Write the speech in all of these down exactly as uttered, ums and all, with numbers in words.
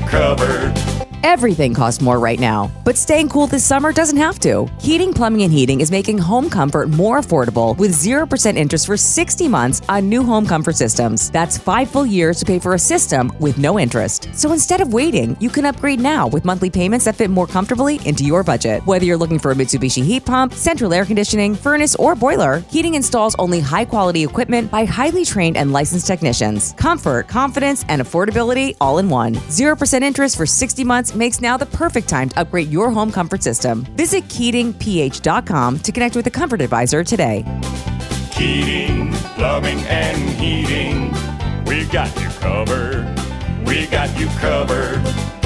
covered. Everything costs more right now, but staying cool this summer doesn't have to. Heating, Plumbing, and Heating is making home comfort more affordable with zero percent interest for sixty months on new home comfort systems. That's five full years to pay for a system with no interest. So instead of waiting, you can upgrade now with monthly payments that fit more comfortably into your budget. Whether you're looking for a Mitsubishi heat pump, central air conditioning, furnace, or boiler, Heating installs only high-quality equipment by highly trained and licensed technicians. Comfort, confidence, and affordability all in one. zero percent interest for sixty months makes now the perfect time to upgrade your home comfort system. Visit Keating P H dot com to connect with a comfort advisor today. Keating, Plumbing, and Heating. We got you covered. We got you covered.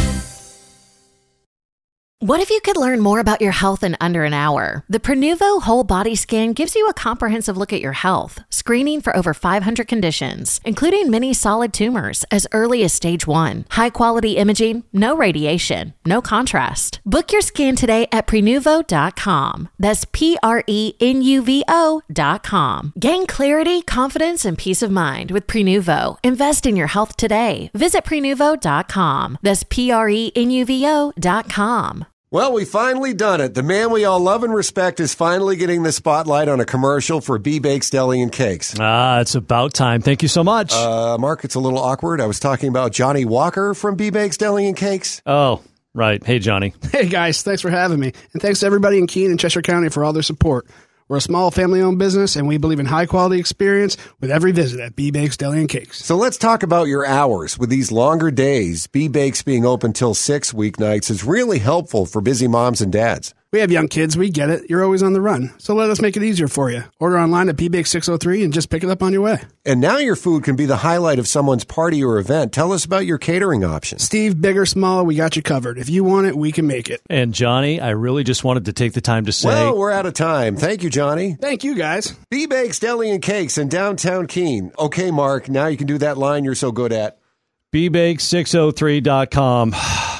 What if you could learn more about your health in under an hour? The Prenuvo Whole Body Scan gives you a comprehensive look at your health, screening for over five hundred conditions, including many solid tumors as early as stage one. High-quality imaging, no radiation, no contrast. Book your scan today at Prenuvo dot com. That's P R E N U V O dot com. Gain clarity, confidence, and peace of mind with Prenuvo. Invest in your health today. Visit Prenuvo dot com. That's P R E N U V O dot com. Well, we finally done it. The man we all love and respect is finally getting the spotlight on a commercial for B-Bakes Deli and Cakes. Ah, it's about time. Thank you so much. Uh, Mark, it's a little awkward. I was talking about Johnny Walker from B-Bakes Deli and Cakes. Oh, right. Hey, Johnny. Hey, guys. Thanks for having me. And thanks to everybody in Keene and Cheshire County for all their support. We're a small family-owned business, and we believe in high-quality experience with every visit at B-Bakes Deli and Cakes. So let's talk about your hours. With these longer days, B-Bakes being open till six weeknights is really helpful for busy moms and dads. We have young kids. We get it. You're always on the run. So let us make it easier for you. Order online at B Bakes six oh three and just pick it up on your way. And now your food can be the highlight of someone's party or event. Tell us about your catering options. Steve, big or small, we got you covered. If you want it, we can make it. And Johnny, I really just wanted to take the time to say... Well, we're out of time. Thank you, Johnny. Thank you, guys. B-Bakes Deli and Cakes in downtown Keene. Okay, Mark, now you can do that line you're so good at. B bakes six oh three dot com.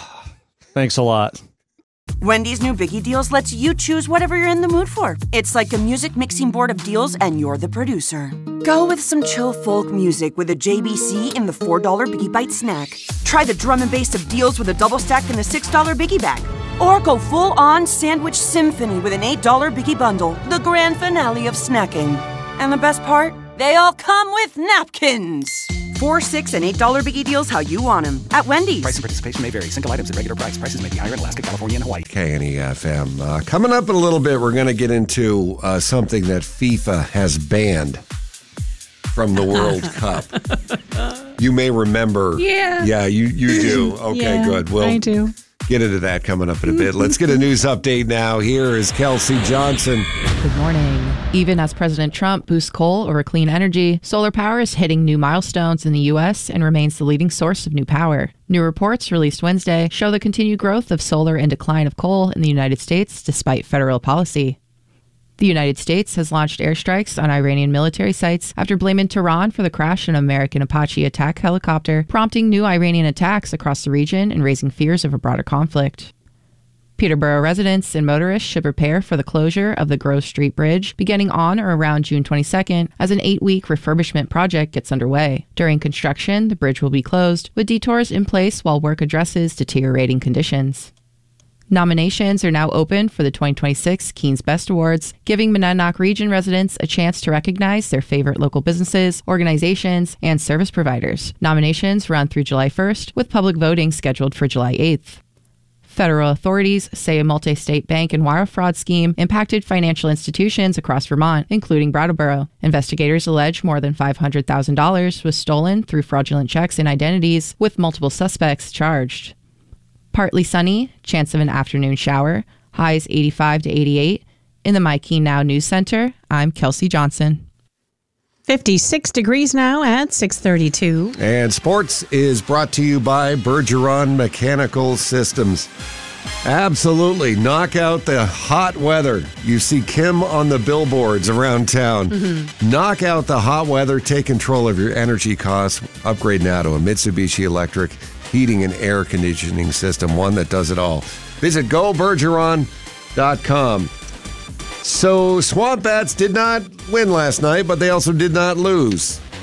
Thanks a lot. Wendy's new Biggie Deals lets you choose whatever you're in the mood for. It's like a music mixing board of deals, and you're the producer. Go with some chill folk music with a J B C in the four dollar Biggie Bite snack. Try the drum and bass of deals with a double stack in the six dollar Biggie Bag. Or go full-on sandwich symphony with an eight dollar Biggie Bundle, the grand finale of snacking. And the best part? They all come with napkins. Four, six, and eight dollar Biggie Deals how you want them at Wendy's. Price and participation may vary. Single items at regular price. Prices may be higher in Alaska, California, and Hawaii. K N E F M. Uh, coming up in a little bit, we're going to get into uh, something that FIFA has banned from the World Cup. You may remember. Yeah. Yeah, you, you do. Okay, yeah, good. We'll I do. Get into that coming up in a bit. Let's get a news update now. Here is Kelsey Johnson. Good morning. Even as President Trump boosts coal over clean energy, solar power is hitting new milestones in the U S and remains the leading source of new power. New reports released Wednesday show the continued growth of solar and decline of coal in the United States despite federal policy. The United States has launched airstrikes on Iranian military sites after blaming Tehran for the crash of an American Apache attack helicopter, prompting new Iranian attacks across the region and raising fears of a broader conflict. Peterborough residents and motorists should prepare for the closure of the Grove Street Bridge beginning on or around June twenty-second as an eight-week refurbishment project gets underway. During construction, the bridge will be closed, with detours in place while work addresses deteriorating conditions. Nominations are now open for the twenty twenty-six Keene's Best Awards, giving Monadnock Region residents a chance to recognize their favorite local businesses, organizations, and service providers. Nominations run through July first, with public voting scheduled for July eighth. Federal authorities say a multi-state bank and wire fraud scheme impacted financial institutions across Vermont, including Brattleboro. Investigators allege more than five hundred thousand dollars was stolen through fraudulent checks and identities, with multiple suspects charged. Partly sunny, chance of an afternoon shower, highs eighty-five to eighty-eight. In the My Keene Now News Center, I'm Kelsey Johnson. fifty-six degrees now at six thirty-two. And sports is brought to you by Bergeron Mechanical Systems. Absolutely. Knock out the hot weather. You see Kim on the billboards around town. Mm-hmm. Knock out the hot weather. Take control of your energy costs. Upgrade now to a Mitsubishi Electric heating and air conditioning system, one that does it all. Visit go bergeron dot com. So Swamp Bats did not win last night, but they also did not lose.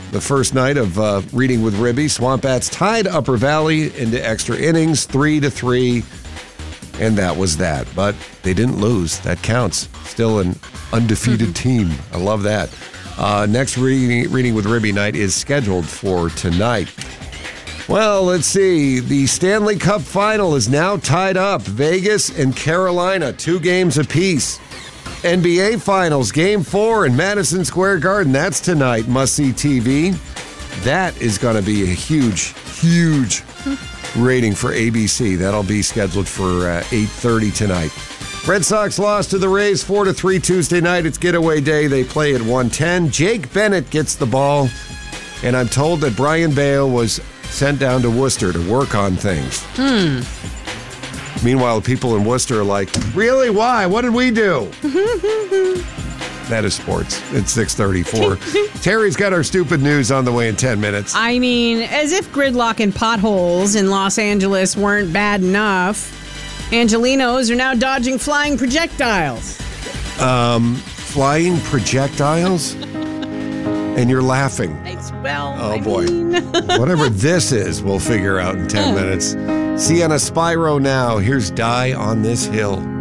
the first night of uh, Reading with Ribby. Swamp-Bats tied Upper Valley into extra innings, three to three, and that was that. But they didn't lose. That counts. Still an undefeated team. I love that. Uh, next reading, reading with Ribby night is scheduled for tonight. Well, let's see. The Stanley Cup final is now tied up. Vegas and Carolina, two games apiece. N B A Finals, Game four in Madison Square Garden. That's tonight. Must-see T V. That is going to be a huge, huge rating for A B C. That'll be scheduled for uh, eight thirty tonight. Red Sox lost to the Rays four to three Tuesday night. It's getaway day. They play at one ten. Jake Bennett gets the ball, and I'm told that Brian Bale was sent down to Worcester to work on things. Hmm. Meanwhile, people in Worcester are like, really? Why? What did we do? That is sports. It's six thirty-four. Terry's got our stupid news on the way in ten minutes. I mean, as if gridlock and potholes in Los Angeles weren't bad enough, Angelinos are now dodging flying projectiles. Um, flying projectiles? And you're laughing. It's, well, oh, I boy. mean... Whatever this is, we'll figure out in ten minutes. Sienna Spyro now. Here's Die on This Hill.